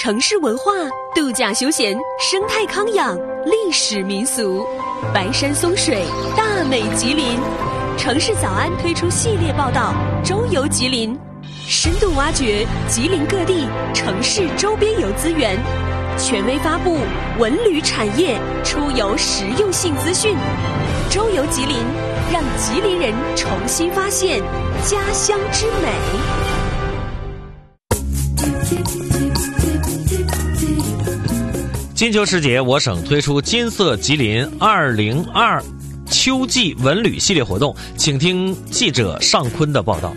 城市文化、度假休闲、生态康养、历史民俗，白山松水，大美吉林。城市早安推出系列报道《周游吉林》，深度挖掘吉林各地城市周边游资源，权威发布文旅产业出游实用性资讯。周游吉林，让吉林人重新发现家乡之美。 金秋时节，我省推出金色吉林2022秋季文旅系列活动，请听记者尚坤的报道。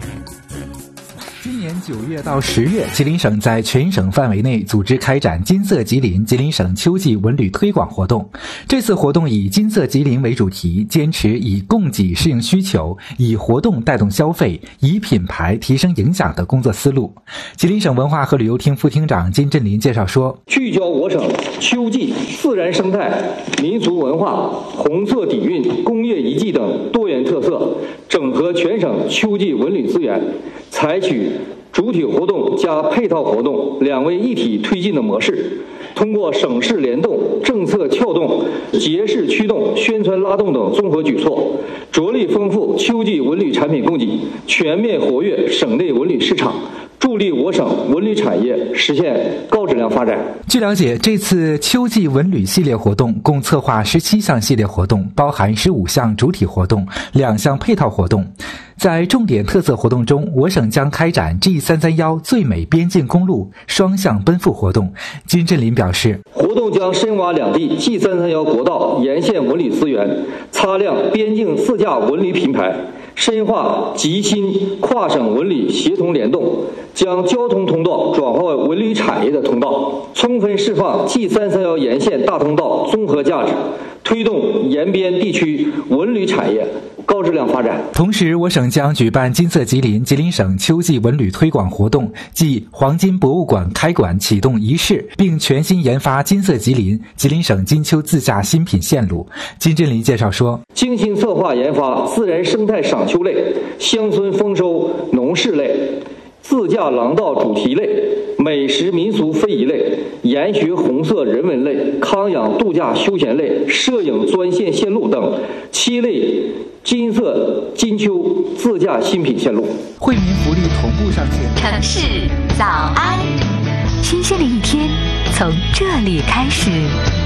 今年9月到10月，吉林省在全省范围内组织开展金色吉林吉林省秋季文旅推广活动。这次活动以金色吉林为主题，坚持以供给适应需求，以活动带动消费，以品牌提升影响的工作思路。吉林省文化和旅游厅副厅长金振林介绍说， 聚焦我省秋季自然生态、民俗文化、红色底蕴、工业遗迹等多元特色，整合全省秋季文旅资源，采取主体活动加配套活动两位一体推进的模式，通过省市联动、政策撬动、节市驱动、宣传拉动等综合举措，着力丰富秋季文旅产品供给，全面活跃省内文旅市场，助力我省文旅产业实现高质量发展。 据了解，这次秋季文旅系列活动共策划17项系列活动，包含15项主体活动、2项配套活动。在重点特色活动中，我省将开展 G331最美边境公路双向奔赴活动。金振林表示， 活动将深挖两地 G331国道沿线文旅资源，擦亮边境自驾文旅品牌，深化吉新跨省文旅协同联动，将交通通道转化为文旅产业的通道，充分释放 G331沿线大通道综合价值，推动沿边地区文旅产业高质量发展。 同时，我省将举办金色吉林吉林省秋季文旅推广活动暨黄金博物馆开馆启动仪式，并全新研发金色吉林吉林省金秋自驾新品线路。金振林介绍说， 精心策划研发自然生态赏秋类、乡村丰收农事类、自驾廊道主题类、美食民俗非遗类、研学红色人文类、康养度假休闲类、摄影专线线路等7类金色金秋自驾新品线路。 惠民福利同步上线。 城市早安，新鲜的一天从这里开始。